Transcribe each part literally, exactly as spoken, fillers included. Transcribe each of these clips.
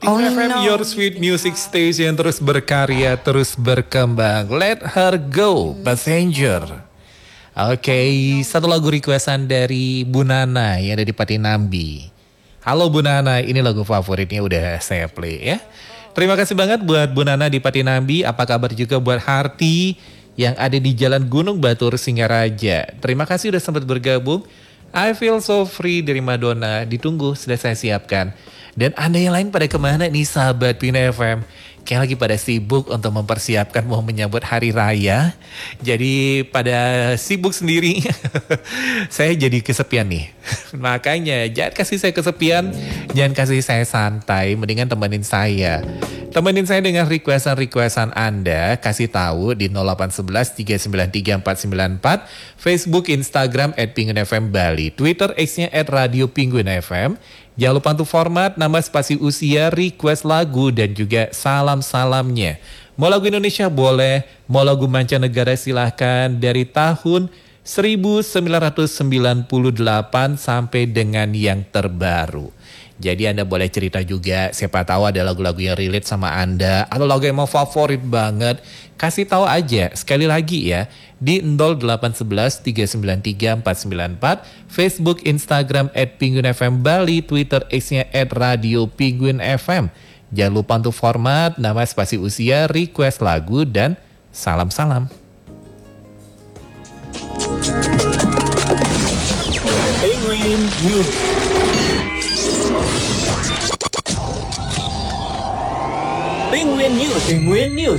Penguin F M, your sweet music station, terus berkarya, terus berkembang. Let her go, passenger. Oke, okay, satu lagu requestan dari Bu Nana yang ada di Patinambi. Halo Bu Nana, ini lagu favoritnya udah saya play ya. Terima kasih banget buat Bu Nana di Patinambi. Apa kabar juga buat Harti yang ada di Jalan Gunung Batur Singaraja. Terima kasih udah sempat bergabung. I feel so free dari Madonna. Ditunggu, sudah saya siapkan. Dan Anda yang lain pada kemana nih sahabat Pina F M? Kayak lagi pada sibuk untuk mempersiapkan mau menyambut hari raya. Jadi pada sibuk sendiri. Saya jadi kesepian nih. Makanya jangan kasih saya kesepian. Jangan kasih saya santai. Mendingan temenin saya. Temenin saya dengan requestan-requestan Anda. Kasih tahu di nol delapan satu satu tiga sembilan tiga empat sembilan empat. Facebook, Instagram at Penguin F M Bali. Twitter X-nya at Radio Penguin F M. Jangan lupa untuk format, nama, spasi usia, request lagu, dan juga salam-salamnya. Mau lagu Indonesia boleh, mau lagu mancanegara silahkan. Dari tahun seribu sembilan ratus sembilan puluh delapan sampai dengan yang terbaru. Jadi Anda boleh cerita juga, siapa tahu ada lagu-lagu yang relate sama Anda, atau lagu yang mau favorit banget. Kasih tahu aja, sekali lagi ya, di nol delapan satu satu tiga sembilan tiga empat sembilan empat, Facebook, Instagram at Penguin F M Bali, Twitter X-nya at Radio Penguin F M. Jangan lupa untuk format, nama, spasi usia, request lagu, dan salam-salam. Penguin News. Penguin News. Penguin News.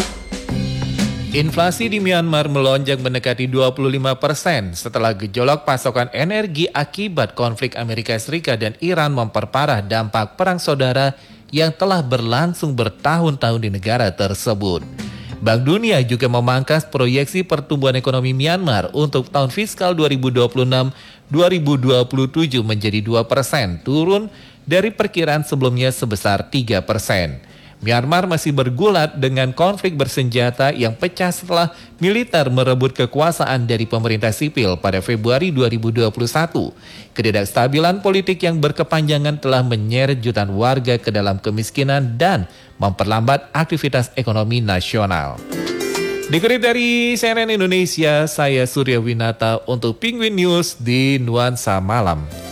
Inflasi di Myanmar melonjak mendekati dua puluh lima persen setelah gejolak pasokan energi akibat konflik Amerika Serikat dan Iran memperparah dampak perang saudara yang telah berlangsung bertahun-tahun di negara tersebut. Bank Dunia juga memangkas proyeksi pertumbuhan ekonomi Myanmar untuk tahun fiskal dua ribu dua puluh enam dua ribu dua puluh tujuh menjadi dua persen, turun dari perkiraan sebelumnya sebesar tiga persen. Myanmar masih bergulat dengan konflik bersenjata yang pecah setelah militer merebut kekuasaan dari pemerintah sipil pada Februari dua ribu dua puluh satu. Ketidakstabilan politik yang berkepanjangan telah menyeret jutaan warga ke dalam kemiskinan dan memperlambat aktivitas ekonomi nasional. Dikutip dari C N N Indonesia, saya Surya Winata untuk Penguin News di Nuansa Malam.